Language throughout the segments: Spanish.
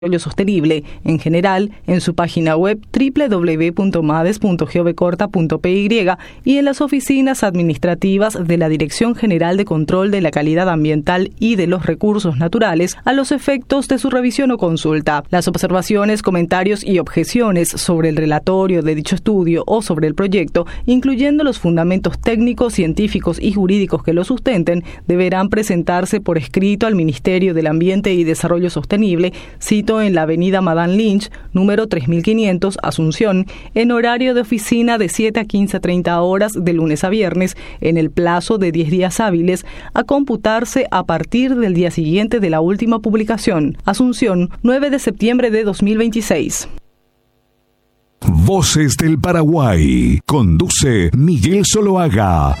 Sostenible en general en su página web www.mades.gov.py y en las oficinas administrativas de la Dirección General de Control de la Calidad Ambiental y de los Recursos Naturales a los efectos de su revisión o consulta. Las observaciones, comentarios y objeciones sobre el relatorio de dicho estudio o sobre el proyecto, incluyendo los fundamentos técnicos, científicos y jurídicos que lo sustenten, deberán presentarse por escrito al Ministerio del Ambiente y Desarrollo Sostenible, cito en la avenida Madame Lynch, número 3500, Asunción, en horario de oficina de 7 a 15:30 horas de lunes a viernes, en el plazo de 10 días hábiles, a computarse a partir del día siguiente de la última publicación. Asunción, 9 de septiembre de 2026. Voces del Paraguay. Conduce Miguel Zuluaga.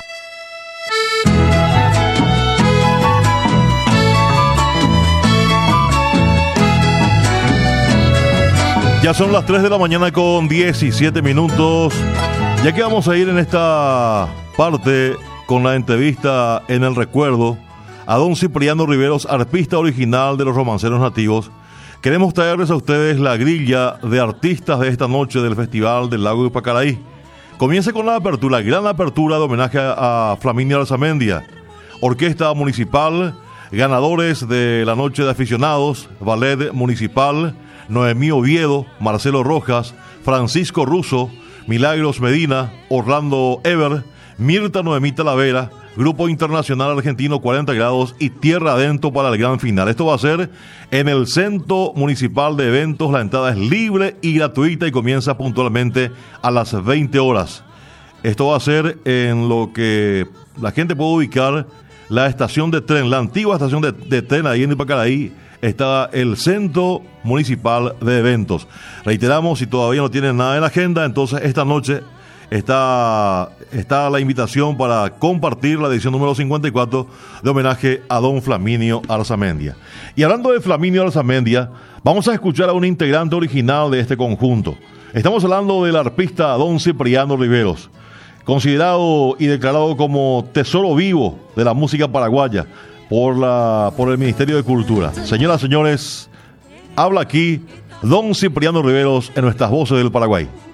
Ya son las 3 de la mañana con 17 minutos. Ya que vamos a ir en esta parte con la entrevista en el recuerdo a don Cipriano Riveros, arpista original de los Romanceros Nativos, queremos traerles a ustedes la grilla de artistas de esta noche del Festival del Lago de Pacaraí. Comienza con la apertura, gran apertura de homenaje a Flaminio Arzamendia, Orquesta Municipal, ganadores de la noche de aficionados, Ballet Municipal, Noemí Oviedo, Marcelo Rojas, Francisco Russo, Milagros Medina, Orlando Ever, Mirta Noemí Talavera, Grupo Internacional Argentino 40 Grados y Tierra Adentro para el gran final. Esto va a ser en el Centro Municipal de Eventos. La entrada es libre y gratuita y comienza puntualmente a las 20 horas. Esto va a ser en lo que la gente puede ubicar la estación de tren, la antigua estación de tren ahí en Ipacaraí. Está el Centro Municipal de Eventos. Reiteramos, si todavía no tienen nada en la agenda, entonces esta noche está la invitación para compartir la edición número 54 de homenaje a don Flaminio Arzamendia. Y hablando de Flaminio Arzamendia, vamos a escuchar a un integrante original de este conjunto. Estamos hablando del arpista don Cipriano Riveros, considerado y declarado como tesoro vivo de la música paraguaya por el Ministerio de Cultura. Señoras y señores, habla aquí don Cipriano Riveros en nuestras voces del Paraguay.